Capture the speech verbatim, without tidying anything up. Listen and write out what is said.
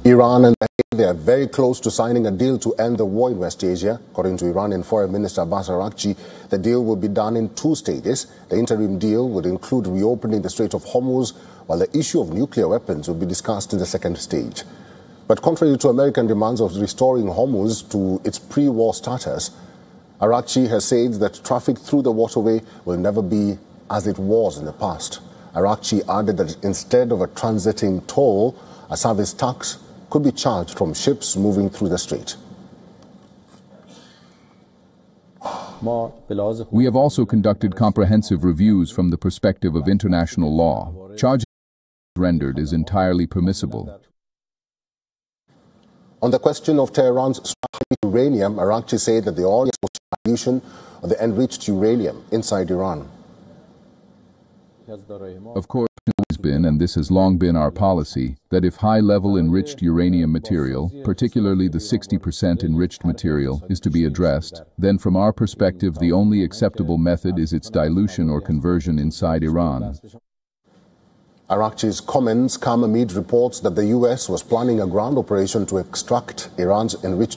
Iran and they are very close to signing a deal to end the war in West Asia. According to Iranian Foreign Minister Abbas Araghchi, the deal will be done in two stages. The interim deal would include reopening the Strait of Hormuz, while the issue of nuclear weapons will be discussed in the second stage. But contrary to American demands of restoring Hormuz to its pre-war status, Araghchi has said that traffic through the waterway will never be as it was in the past. Araghchi added that instead of a transiting toll, a service tax could be charged from ships moving through the strait. We have also conducted comprehensive reviews from the perspective of international law. Charging rendered is entirely permissible. On the question of Tehran's uranium, Araghchi said that the oil distribution of the enriched uranium inside Iran. Of course, it has been, and this has long been our policy, that if high-level enriched uranium material, particularly the sixty percent enriched material, is to be addressed, then from our perspective the only acceptable method is its dilution or conversion inside Iran. Araghchi's comments come amid reports that the U S was planning a ground operation to extract Iran's enriched